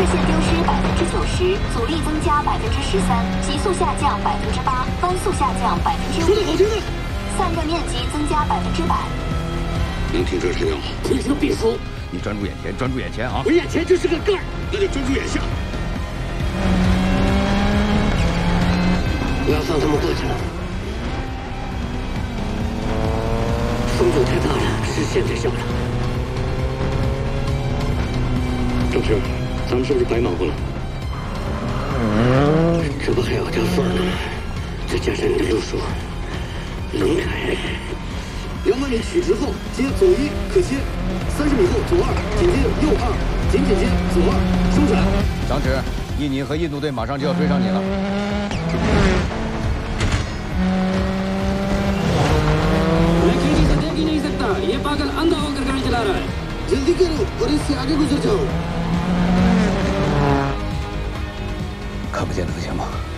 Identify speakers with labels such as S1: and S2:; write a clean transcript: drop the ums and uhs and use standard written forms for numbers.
S1: 线丢失90%，阻力增加13%，极速下降8%，弯速下降5%。
S2: 说的好听的。
S1: 散热面积增加100%。
S2: 能停车谁要？停车必输。
S3: 你专注眼前，专注眼前啊！
S2: 我眼前就是个盖儿，那就专注眼下。不要放他们过去了。风阻太大了，视线太小了。郑师，咱们是不是白忙活了？这不还有条缝呢？再加上你的路数，能开。200米取直后，接左1可切，30米后左2，紧接右2，紧接左2，收转。
S3: 长指，印尼和印度队马上就要追上你了。
S2: जल्दी करो और इससे आगे गुजर जाओ。
S3: 看不见能行吗？